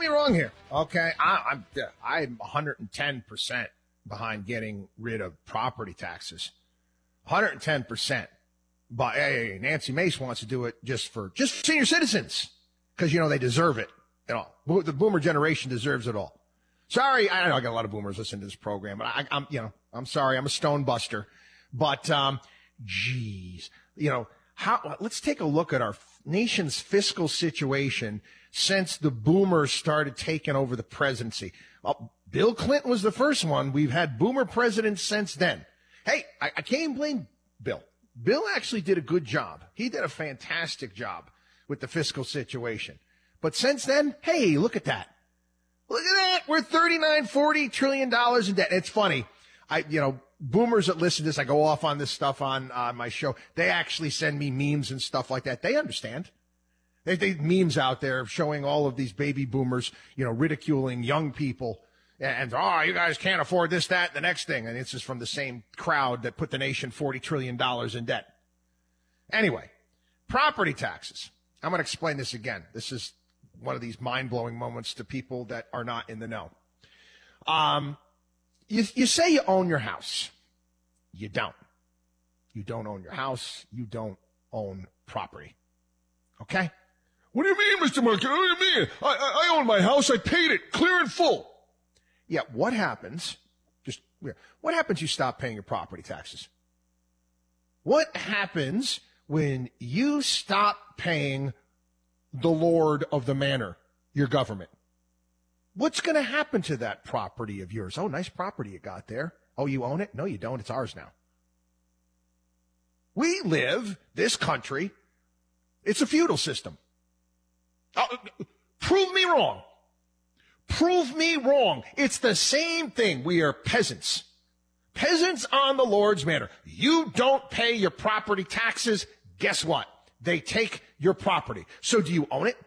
wrong here. Okay, I'm 110% behind getting rid of property taxes. 110%. But hey, Nancy Mace wants to do it just for senior citizens because they deserve it. The boomer generation deserves it all. Sorry, I know I got a lot of boomers listening to this program, but I'm sorry, I'm a stone buster. But geez, let's take a look at our nation's fiscal situation since the boomers started taking over the presidency. Well, Bill Clinton was the first one. We've had boomer presidents since then. Hey, I can't even blame Bill. Bill actually did a good job. He did a fantastic job with the fiscal situation. But since then, hey, look at that. Look at that. We're $39-40 trillion in debt. It's funny. Boomers that listen to this, I go off on this stuff on my show. They actually send me memes and stuff like that. They understand. They memes out there showing all of these baby boomers, ridiculing young people. And, you guys can't afford this, that, the next thing. And it's just from the same crowd that put the nation $40 trillion in debt. Anyway, property taxes. I'm going to explain this again. This is one of these mind-blowing moments to people that are not in the know. You say you own your house. You don't. You don't own your house. You don't own property. Okay? What do you mean, Mr. Market? What do you mean? I own my house. I paid it clear and full. Yeah, what happens? What happens you stop paying your property taxes? What happens when you stop paying the lord of the manor, your government? What's going to happen to that property of yours? Oh, nice property you got there. Oh, you own it? No, you don't. It's ours now. We live, this country, it's a feudal system. Prove me wrong. Prove me wrong. It's the same thing. We are peasants. Peasants on the Lord's manor. You don't pay your property taxes. Guess what? They take your property. So do you own it?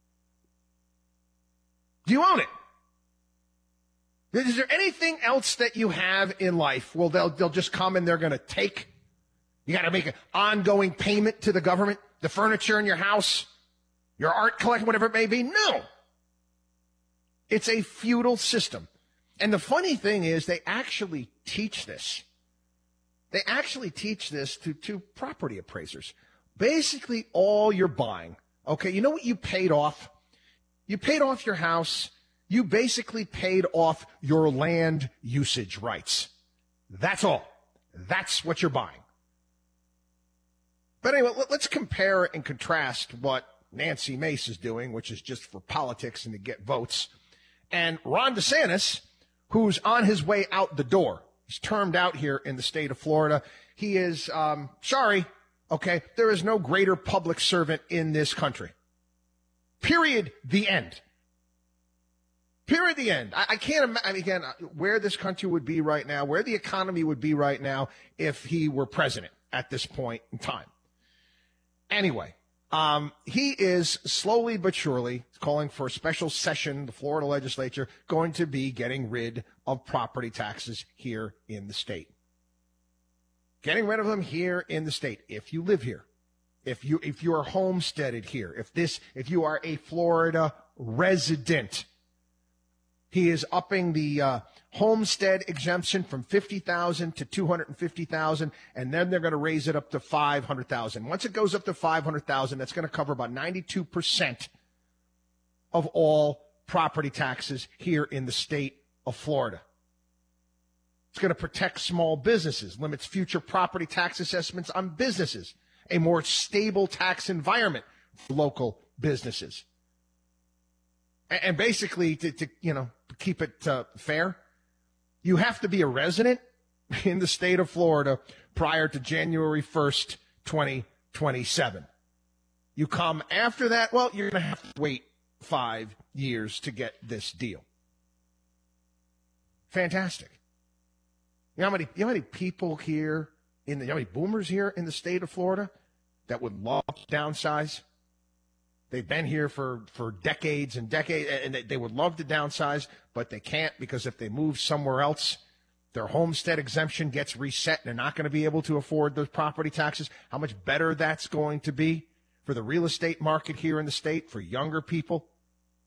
Do you own it? Is there anything else that you have in life? Well, they'll just come and they're going to take. You got to make an ongoing payment to the government, the furniture in your house, your art collection, whatever it may be. No. It's a feudal system. And the funny thing is they actually teach this. They actually teach this to property appraisers. Basically all you're buying. Okay, you know what you paid off? You paid off your house. You basically paid off your land usage rights. That's all. That's what you're buying. But anyway, let's compare and contrast what Nancy Mace is doing, which is just for politics and to get votes, and Ron DeSantis, who's on his way out the door. He's termed out here in the state of Florida. He is, okay, there is no greater public servant in this country. Period. The end. Period. The end. I can't imagine, again, where this country would be right now, where the economy would be right now if he were president at this point in time. Anyway, he is slowly but surely calling for a special session, the Florida legislature, going to be getting rid of property taxes here in the state. Getting rid of them here in the state. If you live here, if you are homesteaded here, if you are a Florida resident, he is upping the homestead exemption from $50,000 to $250,000, and then they're going to raise it up to $500,000. Once it goes up to $500,000, that's going to cover about 92% of all property taxes here in the state of Florida. It's going to protect small businesses, limits future property tax assessments on businesses, a more stable tax environment for local businesses. And basically, to keep it fair, you have to be a resident in the state of Florida prior to January 1st, 2027. You come after that, well, you're going to have to wait 5 years to get this deal. Fantastic. You know how many people here how many boomers here in the state of Florida that would love to downsize? They've been here for decades and decades, and they would love to downsize, but they can't because if they move somewhere else, their homestead exemption gets reset and they're not going to be able to afford those property taxes. How much better that's going to be for the real estate market here in the state, for younger people.